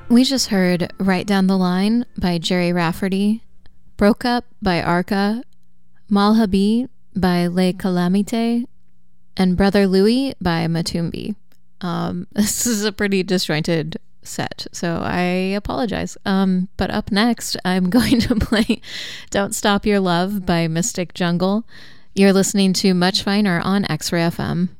We just heard Right Down the Line by Jerry Rafferty, Broke Up by Arca, Malhabi by Les Calamités, and Brother Louie by Matumbi. This is a pretty disjointed set, so I apologize. But up next, I'm going to play Don't Stop Your Love by Mystic Jungle. You're listening to Much Finer on X-Ray FM.